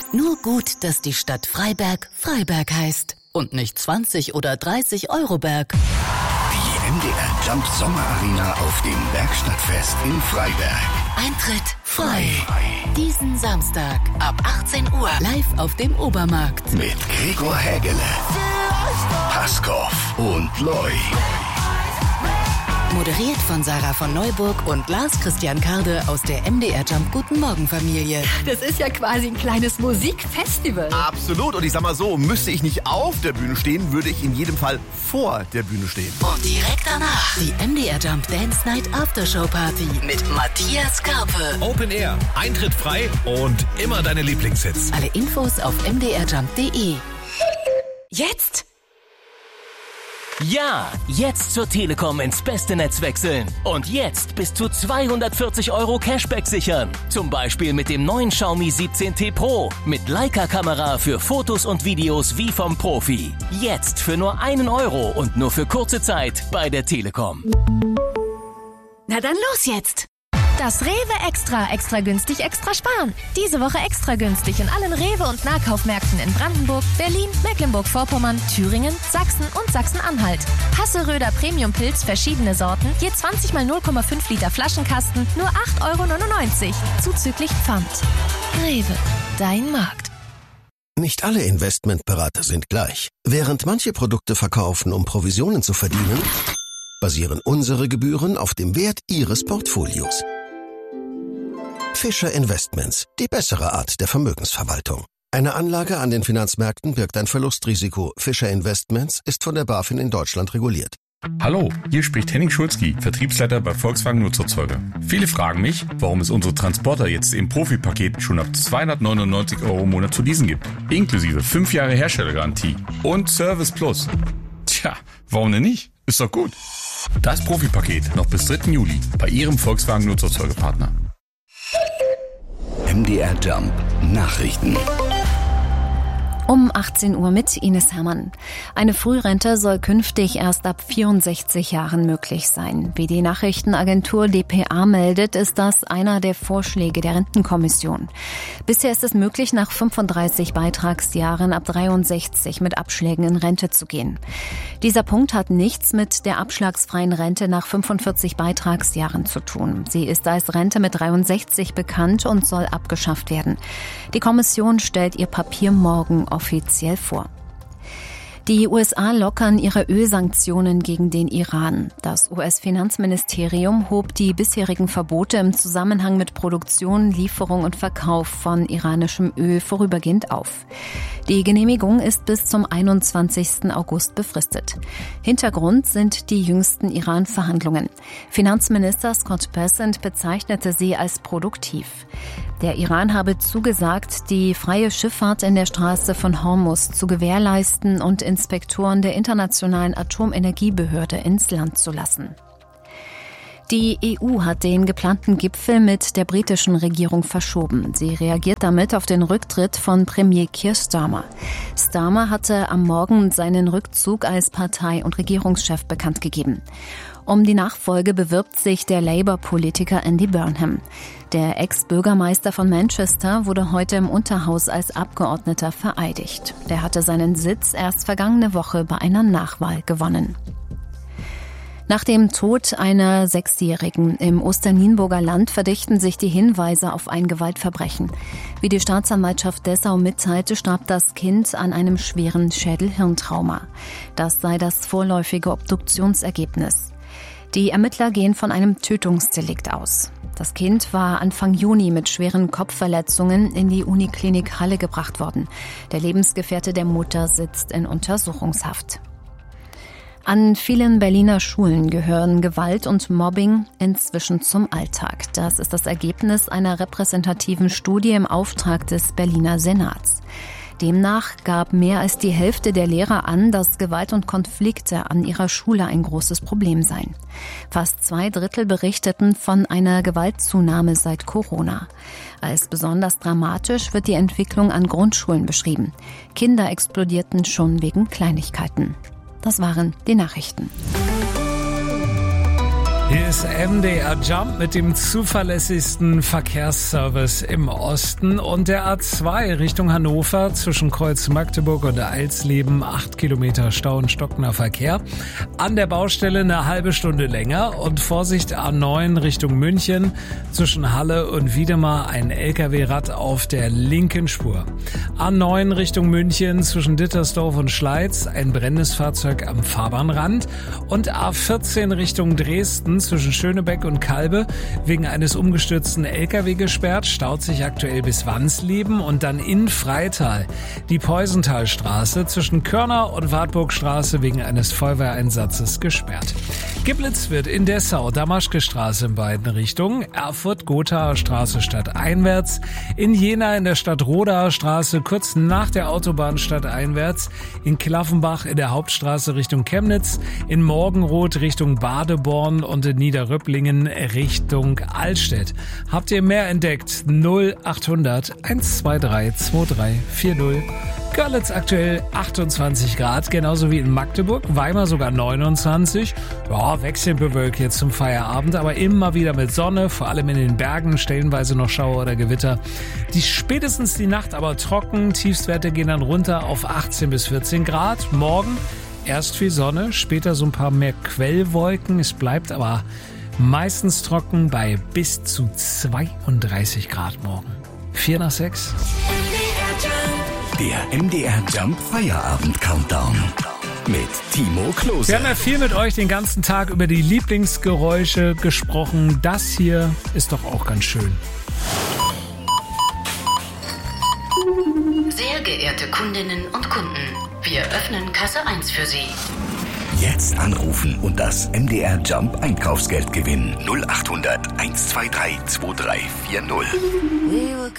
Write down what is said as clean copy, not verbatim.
Nur gut, dass die Stadt Freiberg Freiberg heißt und nicht 20 oder 30 Euroberg. Die MDR Jump Sommerarena auf dem Werkstattfest in Freiberg. Eintritt frei. Diesen Samstag ab 18 Uhr live auf dem Obermarkt. Mit Gregor Hägele, Paskov und Loy. Moderiert von Sarah von Neuburg und Lars Christian Karde aus der MDR Jump Guten Morgen Familie. Das ist ja quasi ein kleines Musikfestival. Absolut. Und ich sag mal so, müsste ich nicht auf der Bühne stehen, würde ich in jedem Fall vor der Bühne stehen. Und direkt danach die MDR Jump Dance Night Aftershow Party mit Matthias Karpe. Open Air, Eintritt frei und immer deine Lieblingshits. Alle Infos auf mdrjump.de. Jetzt? Ja, jetzt zur Telekom ins beste Netz wechseln. Und jetzt bis zu 240 € Cashback sichern. Zum Beispiel mit dem neuen Xiaomi 17T Pro. Mit Leica-Kamera für Fotos und Videos wie vom Profi. Jetzt für nur 1 € und nur für kurze Zeit bei der Telekom. Na dann los jetzt! Das Rewe Extra günstig, extra sparen. Diese Woche extra günstig in allen Rewe- und Nahkaufmärkten in Brandenburg, Berlin, Mecklenburg-Vorpommern, Thüringen, Sachsen und Sachsen-Anhalt. Hasseröder Premium-Pilz, verschiedene Sorten, je 20 mal 0,5 Liter Flaschenkasten, nur 8,99 €, zuzüglich Pfand. Rewe, dein Markt. Nicht alle Investmentberater sind gleich. Während manche Produkte verkaufen, um Provisionen zu verdienen, basieren unsere Gebühren auf dem Wert Ihres Portfolios. Fischer Investments, die bessere Art der Vermögensverwaltung. Eine Anlage an den Finanzmärkten birgt ein Verlustrisiko. Fischer Investments ist von der BaFin in Deutschland reguliert. Hallo, hier spricht Henning Schulzki, Vertriebsleiter bei Volkswagen Nutzerzeuger. Viele fragen mich, warum es unsere Transporter jetzt im Profipaket schon ab 299 € im Monat zu leasen gibt. Inklusive 5 Jahre Herstellergarantie und Service Plus. Tja, warum denn nicht? Ist doch gut. Das Profipaket noch bis 3. Juli bei Ihrem Volkswagen Nutzerzeugerpartner. MDR Jump Nachrichten. Um 18 Uhr mit Ines Hermann. Eine Frührente soll künftig erst ab 64 Jahren möglich sein. Wie die Nachrichtenagentur dpa meldet, ist das einer der Vorschläge der Rentenkommission. Bisher ist es möglich, nach 35 Beitragsjahren ab 63 mit Abschlägen in Rente zu gehen. Dieser Punkt hat nichts mit der abschlagsfreien Rente nach 45 Beitragsjahren zu tun. Sie ist als Rente mit 63 bekannt und soll abgeschafft werden. Die Kommission stellt ihr Papier morgen offiziell vor. Die USA lockern ihre Ölsanktionen gegen den Iran. Das US-Finanzministerium hob die bisherigen Verbote im Zusammenhang mit Produktion, Lieferung und Verkauf von iranischem Öl vorübergehend auf. Die Genehmigung ist bis zum 21. August befristet. Hintergrund sind die jüngsten Iran-Verhandlungen. Finanzminister Scott Bessent bezeichnete sie als produktiv. Der Iran habe zugesagt, die freie Schifffahrt in der Straße von Hormuz zu gewährleisten und Inspektoren der Internationalen Atomenergiebehörde ins Land zu lassen. Die EU hat den geplanten Gipfel mit der britischen Regierung verschoben. Sie reagiert damit auf den Rücktritt von Premier Keir Starmer. Starmer hatte am Morgen seinen Rückzug als Partei- und Regierungschef bekannt gegeben. Um die Nachfolge bewirbt sich der Labour-Politiker Andy Burnham. Der Ex-Bürgermeister von Manchester wurde heute im Unterhaus als Abgeordneter vereidigt. Der hatte seinen Sitz erst vergangene Woche bei einer Nachwahl gewonnen. Nach dem Tod einer 6-Jährigen im Osternienburger Land verdichten sich die Hinweise auf ein Gewaltverbrechen. Wie die Staatsanwaltschaft Dessau mitteilte, starb das Kind an einem schweren Schädel-Hirntrauma. Das sei das vorläufige Obduktionsergebnis. Die Ermittler gehen von einem Tötungsdelikt aus. Das Kind war Anfang Juni mit schweren Kopfverletzungen in die Uniklinik Halle gebracht worden. Der Lebensgefährte der Mutter sitzt in Untersuchungshaft. An vielen Berliner Schulen gehören Gewalt und Mobbing inzwischen zum Alltag. Das ist das Ergebnis einer repräsentativen Studie im Auftrag des Berliner Senats. Demnach gab mehr als die Hälfte der Lehrer an, dass Gewalt und Konflikte an ihrer Schule ein großes Problem seien. Fast 2/3 berichteten von einer Gewaltzunahme seit Corona. Als besonders dramatisch wird die Entwicklung an Grundschulen beschrieben. Kinder explodierten schon wegen Kleinigkeiten. Das waren die Nachrichten. Hier ist MDR Jump mit dem zuverlässigsten Verkehrsservice im Osten und der A2 Richtung Hannover zwischen Kreuz Magdeburg und Eilsleben 8 Kilometer Stau und stockender Verkehr. An der Baustelle eine halbe Stunde länger und Vorsicht A9 Richtung München zwischen Halle und Wiedemar ein LKW-Rad auf der linken Spur. A9 Richtung München zwischen Dittersdorf und Schleiz ein brennendes Fahrzeug am Fahrbahnrand und A14 Richtung Dresden zwischen Schönebeck und Kalbe wegen eines umgestürzten LKW gesperrt, staut sich aktuell bis Wansleben und dann in Freital die Peusenthalstraße zwischen Körner und Wartburgstraße wegen eines Feuerwehreinsatzes gesperrt. Giblitz wird in Dessau Damaschke-Straße in beiden Richtungen, Erfurt-Gothaer Straße stadteinwärts, in Jena in der Stadt-Rodaer Straße kurz nach der Autobahn stadteinwärts, in Klaffenbach in der Hauptstraße Richtung Chemnitz, in Morgenroth Richtung Badeborn und in Niederröpplingen Richtung Altstedt. Habt ihr mehr entdeckt? 0800 123 2340. Görlitz aktuell 28 Grad, genauso wie in Magdeburg, Weimar sogar 29. Ja, wechselnd bewölkt jetzt zum Feierabend, aber immer wieder mit Sonne, vor allem in den Bergen, stellenweise noch Schauer oder Gewitter. Spätestens die Nacht aber trocken, Tiefstwerte gehen dann runter auf 18 bis 14 Grad. Morgen erst viel Sonne, später so ein paar mehr Quellwolken. Es bleibt aber meistens trocken bei bis zu 32 Grad morgen. 5:45. Der MDR Jump Feierabend Countdown mit Timo Klose. Wir haben ja viel mit euch den ganzen Tag über die Lieblingsgeräusche gesprochen. Das hier ist doch auch ganz schön. Sehr geehrte Kundinnen und Kunden, wir öffnen Kasse 1 für Sie. Jetzt anrufen und das MDR Jump Einkaufsgeld gewinnen. 0800 123 2340.